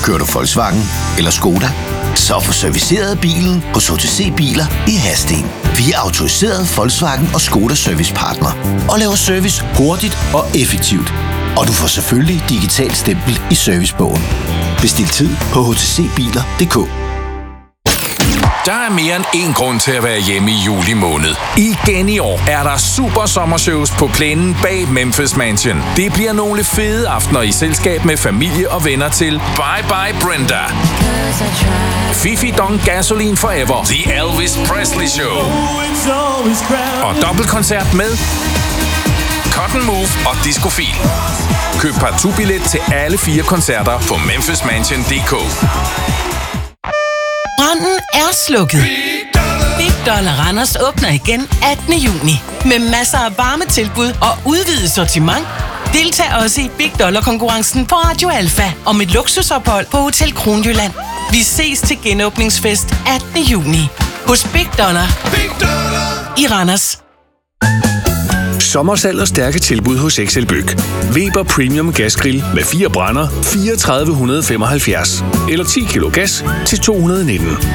Kører du Volkswagen eller Skoda? Så få serviceret bilen hos HTC Biler i Hadsten. Vi er autoriseret Volkswagen og Skoda servicepartner og laver service hurtigt og effektivt. Og du får selvfølgelig digitalt stempel i servicebogen. Bestil tid på htcbiler.dk. Der er mere end én grund til at være hjemme i juli måned. Igen i år er der super sommershows på plænen bag Memphis Mansion. Det bliver nogle fede aftener i selskab med familie og venner til Bye Bye Brenda, Fifi Don Gasoline Forever, The Elvis Presley Show og dobbeltkoncert med Cotton Move og Discofil. Køb partout-billet til alle 4 koncerter på memphismansion.dk. Branden er slukket. Big Dollar Randers åbner igen 18. juni med masser af varme tilbud og udvidet sortiment. Deltag også i Big Dollar-konkurrencen på Radio Alfa om et luksusophold på Hotel Kronjylland. Vi ses til genåbningsfest 18. juni hos Big Dollar i Randers. Sommersalg og stærke tilbud hos Excelbyg. Weber Premium Gasgrill med 4 brænder 3475 eller 10 kilo gas til 219.